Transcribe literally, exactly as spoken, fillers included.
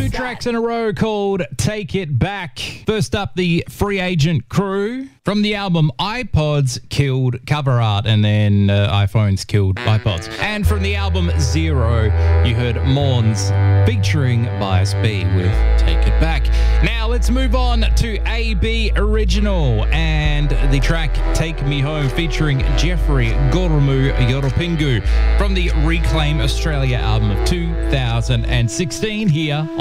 Two tracks in a row called Take It Back. First up, the Free Agent Crew from the album iPods Killed Cover Art, and then uh, iPhones Killed iPods. And from the album Zero, you heard Morns featuring Bias B with Take It Back. Now let's move on to A B Original and the track Take Me Home featuring Jeffrey Goromu Yoropingu from the Reclaim Australia album of two thousand sixteen here